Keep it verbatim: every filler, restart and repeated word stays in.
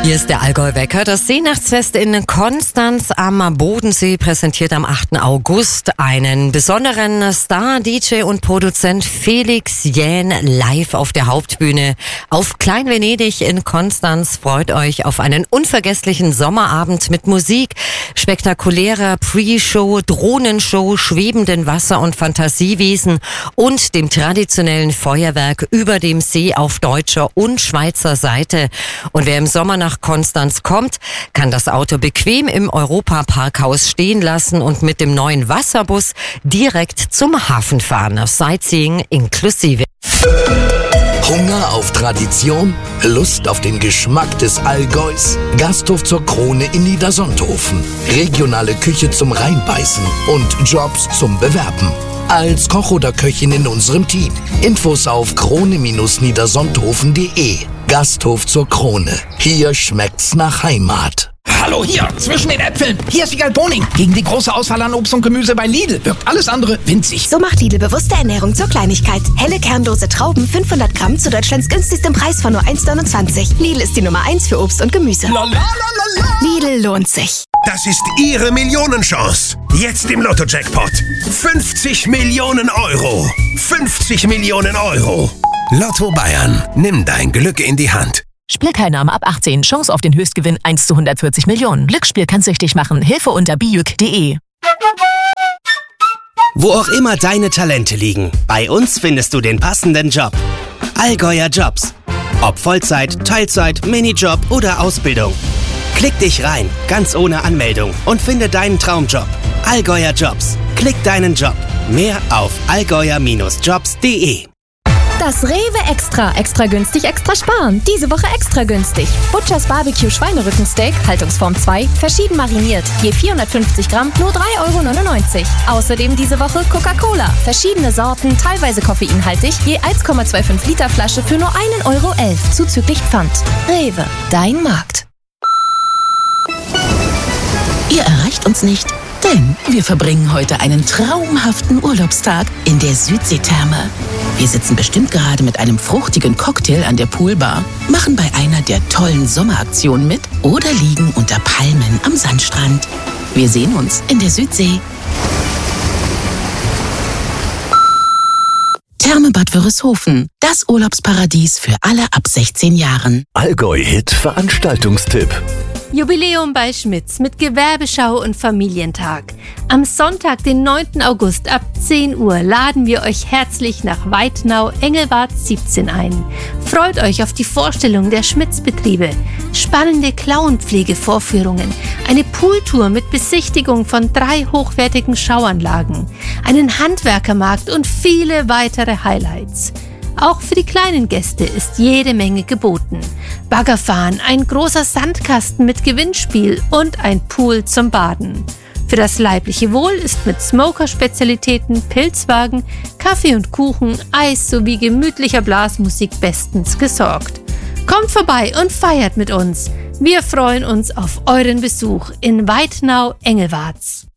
Hier ist der Allgäu-Wecker. Das Seenachtsfest in Konstanz am Bodensee präsentiert am achten August einen besonderen Star, D J und Produzent Felix Jähn live auf der Hauptbühne. Auf Klein Venedig in Konstanz freut euch auf einen unvergesslichen Sommerabend mit Musik, spektakulärer Pre-Show, Drohnenshow, schwebenden Wasser- und Fantasiewesen und dem traditionellen Feuerwerk über dem See auf deutscher und Schweizer Seite. Und wer im Sommer nach Konstanz kommt, kann das Auto bequem im Europa-Parkhaus stehen lassen und mit dem neuen Wasserbus direkt zum Hafen fahren. Sightseeing inklusive. Hunger auf Tradition? Lust auf den Geschmack des Allgäus? Gasthof zur Krone in Niedersonthofen. Regionale Küche zum Reinbeißen und Jobs zum Bewerben. Als Koch oder Köchin in unserem Team. Infos auf krone niedersonthofen punkt de. Gasthof zur Krone. Hier schmeckt's nach Heimat. Hallo hier, zwischen den Äpfeln. Hier ist Wiegald Boning. Gegen die große Auswahl an Obst und Gemüse bei Lidl wirkt alles andere winzig. So macht Lidl bewusste Ernährung zur Kleinigkeit. Helle kernlose Trauben, fünfhundert Gramm zu Deutschlands günstigstem Preis von nur eins neunundzwanzig. Lidl ist die Nummer eins für Obst und Gemüse. La, la, la, la, la. Lidl lohnt sich. Das ist Ihre Millionenchance. Jetzt im Lotto-Jackpot. fünfzig Millionen Euro. fünfzig Millionen Euro. Lotto Bayern. Nimm dein Glück in die Hand. Spielteilnahme ab achtzehn. Chance auf den Höchstgewinn eins zu hundertvierzig Millionen. Glücksspiel kann süchtig machen. Hilfe unter bijuk punkt de. Wo auch immer deine Talente liegen, bei uns findest du den passenden Job. Allgäuer Jobs. Ob Vollzeit, Teilzeit, Minijob oder Ausbildung. Klick dich rein, ganz ohne Anmeldung und finde deinen Traumjob. Allgäuer Jobs. Klick deinen Job. Mehr auf allgäuer Jobs punkt de. Das Rewe Extra. Extra günstig, extra sparen. Diese Woche extra günstig. Butchers Barbecue Schweinerückensteak, Haltungsform zwei, verschieden mariniert. Je vierhundertfünfzig Gramm, nur drei Euro neunundneunzig. Außerdem diese Woche Coca-Cola. Verschiedene Sorten, teilweise koffeinhaltig. Je eins Komma fünfundzwanzig Liter Flasche für nur ein Euro elf. Zuzüglich Pfand. Rewe, dein Markt. Ihr erreicht uns nicht, denn wir verbringen heute einen traumhaften Urlaubstag in der Südseetherme. Wir sitzen bestimmt gerade mit einem fruchtigen Cocktail an der Poolbar, machen bei einer der tollen Sommeraktionen mit oder liegen unter Palmen am Sandstrand. Wir sehen uns in der Südsee. Therme Bad Wörishofen, das Urlaubsparadies für alle ab sechzehn Jahren. Allgäu-Hit Veranstaltungstipp. Jubiläum bei Schmitz mit Gewerbeschau und Familientag. Am Sonntag, den neunten August ab zehn Uhr laden wir euch herzlich nach Weitnau, Engelbart siebzehn ein. Freut euch auf die Vorstellung der Schmitz-Betriebe, spannende Klauenpflegevorführungen, eine Pooltour mit Besichtigung von drei hochwertigen Schauanlagen, einen Handwerkermarkt und viele weitere Highlights. Auch für die kleinen Gäste ist jede Menge geboten. Baggerfahren, ein großer Sandkasten mit Gewinnspiel und ein Pool zum Baden. Für das leibliche Wohl ist mit Smoker-Spezialitäten, Pilzwagen, Kaffee und Kuchen, Eis sowie gemütlicher Blasmusik bestens gesorgt. Kommt vorbei und feiert mit uns. Wir freuen uns auf euren Besuch in Weitnau-Engelwarts.